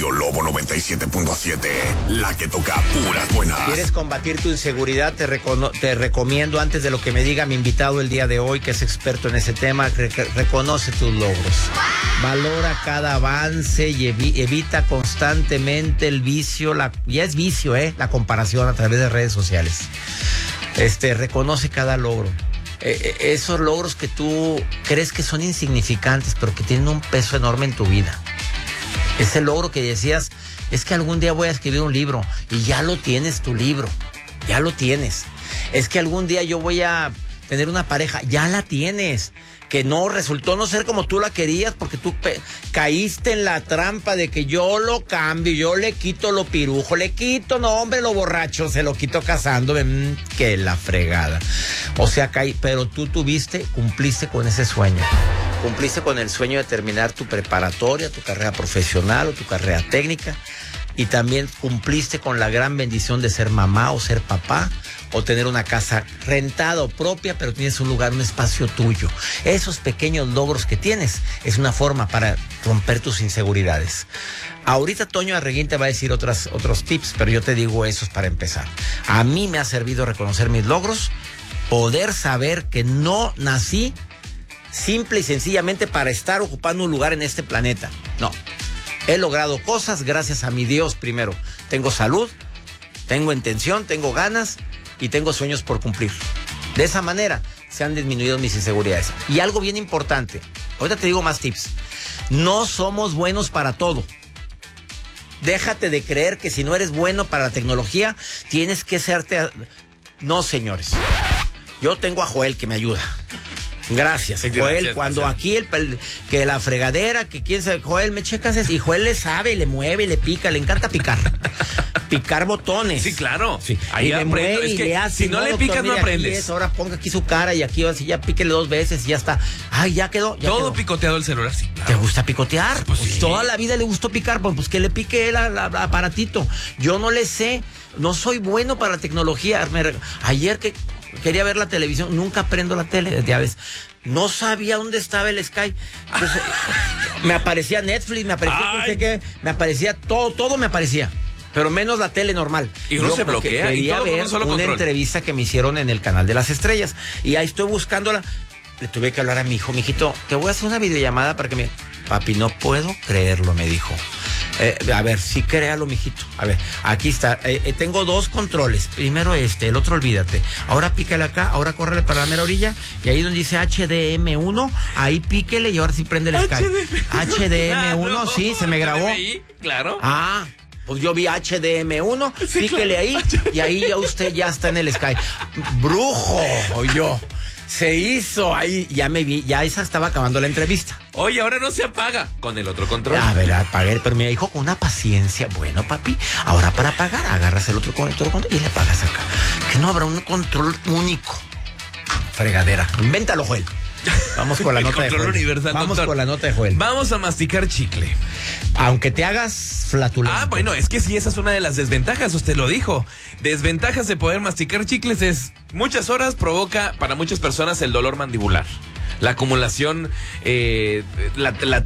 Radio Lobo 97.7, la que toca puras buenas. ¿Quieres combatir tu inseguridad? Te recomiendo, antes de lo que me diga mi invitado el día de hoy, que es experto en ese tema, reconoce tus logros. Valora cada avance y evita constantemente el vicio, ya es vicio, la comparación a través de redes sociales. Reconoce cada logro. Esos logros que tú crees que son insignificantes, pero que tienen un peso enorme en tu vida. Ese logro que decías, es que algún día voy a escribir un libro, y ya lo tienes tu libro, ya lo tienes. Es que algún día yo voy a tener una pareja, ya la tienes. Que no resultó no ser como tú la querías, porque tú caíste en la trampa de que yo lo cambio, yo le quito lo pirujo, no hombre, lo borracho, se lo quito casándome, que la fregada. O sea, pero tú cumpliste con ese sueño. Cumpliste con el sueño de terminar tu preparatoria, tu carrera profesional o tu carrera técnica. Y también cumpliste con la gran bendición de ser mamá o ser papá, o tener una casa rentada o propia, pero tienes un lugar, un espacio tuyo. Esos pequeños logros que tienes es una forma para romper tus inseguridades. Ahorita Toño Arreguín te va a decir otros tips, pero yo te digo esos para empezar. A mí me ha servido reconocer mis logros, poder saber que no nací simple y sencillamente para estar ocupando un lugar en este planeta. No. He logrado cosas gracias a mi Dios primero. Tengo salud, tengo intención, tengo ganas y tengo sueños por cumplir. De esa manera se han disminuido mis inseguridades. Y algo bien importante, ahorita te digo más tips. No somos buenos para todo. Déjate de creer que si no eres bueno para la tecnología, tienes que serte... No, señores. Yo tengo a Joel que me ayuda. Gracias, Joel. Cuando aquí que la fregadera, que quién sabe, Joel, me checas eso. Y Joel le sabe, le mueve, le pica, le encanta picar. Picar botones. Sí, claro. Sí. Ahí aprendo. Es que le hace, si no le picas, no aprendes. Ahora ponga aquí su cara y aquí así, ya píquele 2 veces y ya está. Ay, ya quedó. Todo quedó. picoteado el celular, sí. Claro. ¿Te gusta picotear? Pues sí. Toda la vida le gustó picar, pues que le pique el aparatito. Yo no le sé, no soy bueno para la tecnología. Ayer que quería ver la televisión, nunca prendo la tele, ya ves. No sabía dónde estaba el Sky. Entonces, me aparecía Netflix, me aparecía no sé qué, me aparecía todo me aparecía. Pero menos la tele normal. Y uno se bloquea. Quería y todo ver con un solo una control. entrevista que me hicieron en el Canal de las Estrellas. Y ahí estoy buscándola. Le tuve que hablar a mi hijo. Mijito, te voy a hacer una videollamada para que me... Papi, no puedo creerlo, me dijo. A ver, sí, créalo, mijito. A ver, aquí está. Tengo 2 controles. Primero el otro olvídate. Ahora pícale acá, ahora córrele para la mera orilla. Y ahí donde dice HDM1, ahí píquele y ahora sí prende el Sky. HDM1, no, sí, se me grabó. Claro. Ah, pues yo vi HDM1, sí, píquele ahí y ahí ya usted ya está en el Sky. Brujo, yo. Se hizo ahí, ya me vi, ya esa estaba acabando la entrevista. Oye, ahora no se apaga con el otro control. A ver, apagué, pero me dijo con una paciencia. Bueno, papi, ahora para apagar, agarras el otro control y le apagas acá. Que no habrá un control único. Fregadera. Invéntalo, Joel. Vamos con la nota de Joel. Universal, Vamos doctor. con la nota de Joel. Vamos a masticar chicle. Aunque te hagas flatulento. Bueno, es que sí, esa es una de las desventajas, usted lo dijo. Desventajas de poder masticar chicles es muchas horas provoca para muchas personas el dolor mandibular. La acumulación, la